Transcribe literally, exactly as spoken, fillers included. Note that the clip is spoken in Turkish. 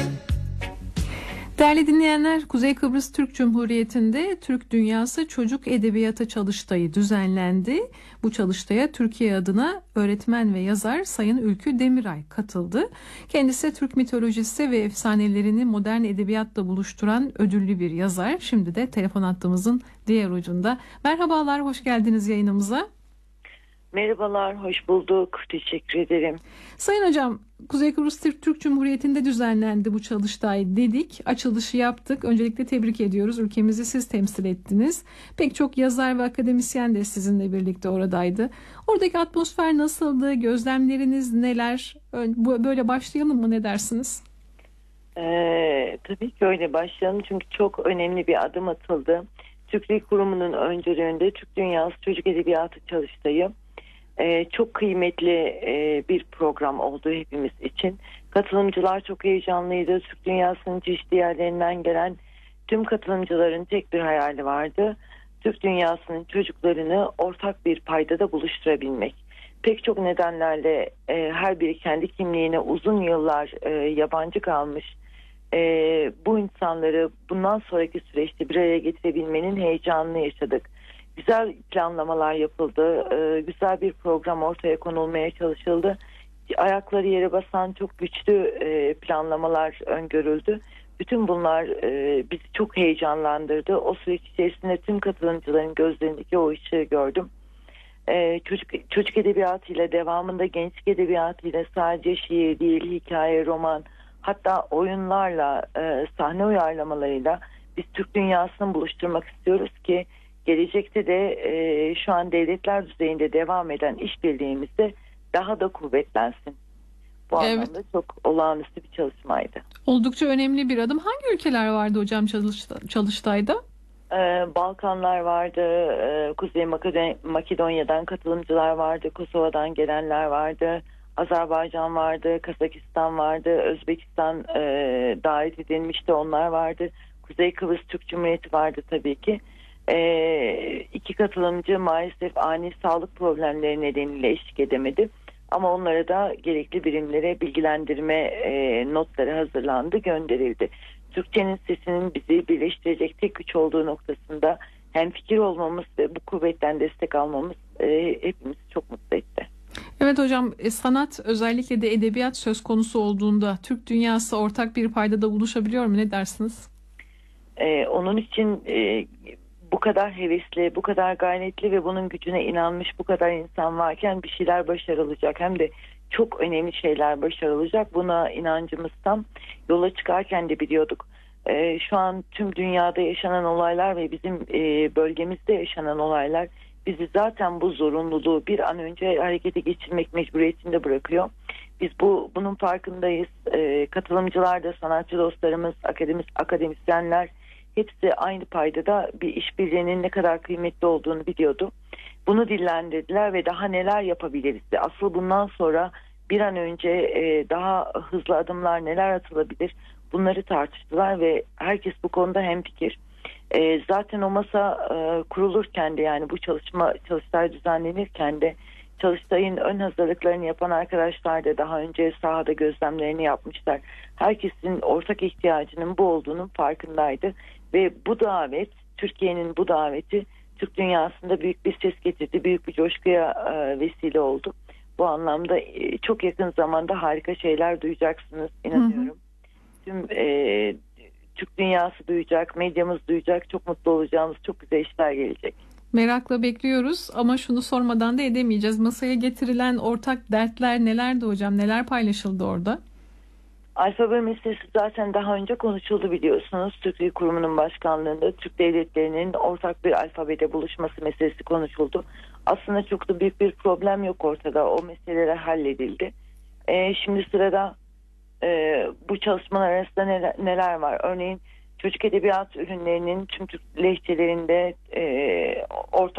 Değerli dinleyenler, Kuzey Kıbrıs Türk Cumhuriyeti'nde Türk Dünyası Çocuk Edebiyatı Çalıştayı düzenlendi. Bu çalıştaya Türkiye adına öğretmen ve yazar Sayın Ülkü Demiray katıldı. Kendisi Türk mitolojisi ve efsanelerini modern edebiyatla buluşturan ödüllü bir yazar. Şimdi de telefon hattımızın diğer ucunda. Merhabalar, hoş geldiniz yayınımıza. Merhabalar, hoş bulduk. Teşekkür ederim. Sayın Hocam, Kuzey Kıbrıs Türk, Türk Cumhuriyeti'nde düzenlendi bu çalıştay dedik. Açılışı yaptık. Öncelikle tebrik ediyoruz. Ülkemizi siz temsil ettiniz. Pek çok yazar ve akademisyen de sizinle birlikte oradaydı. Oradaki atmosfer nasıldı? Gözlemleriniz neler? Böyle başlayalım mı? Ne dersiniz? Ee, tabii ki öyle başlayalım. Çünkü çok önemli bir adım atıldı. Türk Dil Kurumu'nun öncülüğünde Türk Dünyası Çocuk Edebiyatı Çalıştayı Ee, çok kıymetli e, bir program oldu hepimiz için. Katılımcılar çok heyecanlıydı. Türk dünyasının çeşitli yerlerinden gelen tüm katılımcıların tek bir hayali vardı: Türk dünyasının çocuklarını ortak bir paydada buluşturabilmek. Pek çok nedenlerle e, her biri kendi kimliğine uzun yıllar e, yabancı kalmış e, bu insanları bundan sonraki süreçte bir araya getirebilmenin heyecanını yaşadık. Güzel planlamalar yapıldı, ee, güzel bir program ortaya konulmaya çalışıldı. Ayakları yere basan çok güçlü e, planlamalar öngörüldü. Bütün bunlar e, bizi çok heyecanlandırdı. O süreç içerisinde tüm katılımcıların gözlerindeki o ışığı gördüm. E, çocuk, çocuk edebiyatıyla, devamında gençlik edebiyatıyla, sadece şiir değil, hikaye, roman, hatta oyunlarla, e, sahne uyarlamalarıyla biz Türk dünyasını buluşturmak istiyoruz ki gelecekte de e, şu an devletler düzeyinde devam eden işbirliğimiz de daha da kuvvetlensin. Bu Evet. anlamda çok olağanüstü bir çalışmaydı. Oldukça önemli bir adım. Hangi ülkeler vardı hocam çalışta, çalıştayda? Ee, Balkanlar vardı, e, Kuzey Makedonya'dan katılımcılar vardı, Kosova'dan gelenler vardı, Azerbaycan vardı, Kazakistan vardı, Özbekistan e, davet edilmişti, onlar vardı. Kuzey Kıbrıs Türk Cumhuriyeti vardı tabii ki. Ee, iki katılımcı maalesef ani sağlık problemleri nedeniyle eşlik edemedi. Ama onlara da gerekli birimlere bilgilendirme e, notları hazırlandı, gönderildi. Türkçenin sesinin bizi birleştirecek tek güç olduğu noktasında hemfikir olmamız ve bu kuvvetten destek almamız e, hepimizi çok mutlu etti. Evet hocam, sanat, özellikle de edebiyat söz konusu olduğunda Türk dünyası ortak bir paydada buluşabiliyor mu? Ne dersiniz? Ee, onun için e, bu kadar hevesli, bu kadar gayretli ve bunun gücüne inanmış bu kadar insan varken bir şeyler başarılacak. Hem de çok önemli şeyler başarılacak. Buna inancımız tam. Yola çıkarken de biliyorduk. Ee, şu an tüm dünyada yaşanan olaylar ve bizim e, bölgemizde yaşanan olaylar bizi zaten bu zorunluluğu bir an önce harekete geçirmek mecburiyetinde bırakıyor. Biz bu bunun farkındayız. Ee, katılımcılar da, sanatçı dostlarımız, akademis, akademisyenler hepsi aynı paydada bir işbirliğinin ne kadar kıymetli olduğunu biliyordu. Bunu dillendirdiler ve daha neler yapabiliriz? Asıl bundan sonra bir an önce e, daha hızlı adımlar neler atılabilir? Bunları tartıştılar ve herkes bu konuda hemfikir. E, zaten o masa e, kurulurken de, yani bu çalışma çalıştay düzenlenirken de çalıştayın ön hazırlıklarını yapan arkadaşlar da daha önce sahada gözlemlerini yapmışlar. Herkesin ortak ihtiyacının bu olduğunun farkındaydı ve bu davet, Türkiye'nin bu daveti Türk dünyasında büyük bir ses getirdi, büyük bir coşkuya e, vesile oldu. Bu anlamda e, çok yakın zamanda harika şeyler duyacaksınız, inanıyorum. Hı hı. Tüm e, Türk dünyası duyacak, medyamız duyacak, çok mutlu olacağımız çok güzel işler gelecek. Merakla bekliyoruz ama şunu sormadan da edemeyeceğiz. Masaya getirilen ortak dertler nelerdi hocam? Neler paylaşıldı orada? Alfabe meselesi zaten daha önce konuşuldu, biliyorsunuz. Türk Dil Kurumu'nun başkanlığında Türk devletlerinin ortak bir alfabede buluşması meselesi konuşuldu. Aslında çok da büyük bir problem yok ortada. O meseleler halledildi. Ee, şimdi sırada e, bu çalışmalar arasında neler, neler var? Örneğin çocuk edebiyat ürünlerinin tüm Türk lehçelerinde e, ortak